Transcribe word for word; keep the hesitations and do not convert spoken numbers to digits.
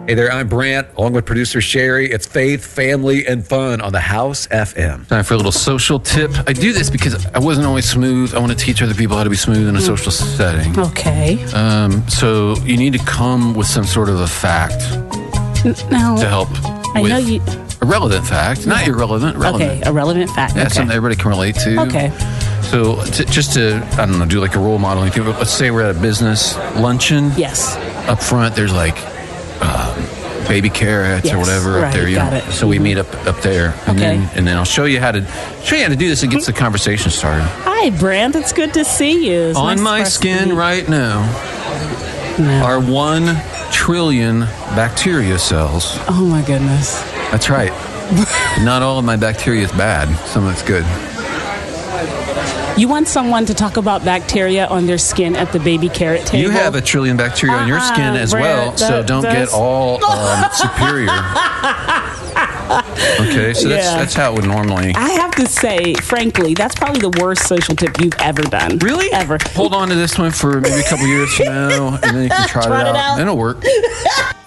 Hey there, I'm Brant, along with producer Sherry. It's faith, family, and fun on the House F M. Time for a little social tip. I do this because I wasn't always smooth. I want to teach other people how to be smooth in a social setting. Okay. Um, so you need to come with some sort of a fact Now, to help I with know you. a relevant fact, not irrelevant, relevant. Okay, a relevant fact. Yeah, okay. something everybody can relate to. Okay. So to, just to, I don't know, do like a role modeling thing. Let's say we're at a business luncheon. Yes. Up front, there's like um, baby carrots Yes, or whatever right, up there. You got know? it. So we meet up up there, and Okay. then and then I'll show you how to show you how to do this. It gets the conversation started. Hi, Brand. It's good to see you. It's On nice my for us to skin meet. right now No. are one trillion bacteria cells. Oh my goodness. That's right. Not all of my bacteria is bad. Some of it's good. You want someone to talk about bacteria on their skin at the baby carrot table? You have a trillion bacteria on your Uh-uh, skin as Brett, well, so that- don't get that's- all um, superior. Okay, so that's Yeah. that's how it would normally. I have to say, frankly, that's probably the worst social tip you've ever done. Really? Ever. Hold on to this one for maybe a couple years from now, and then you can try, Try it it out. out. Then it'll work.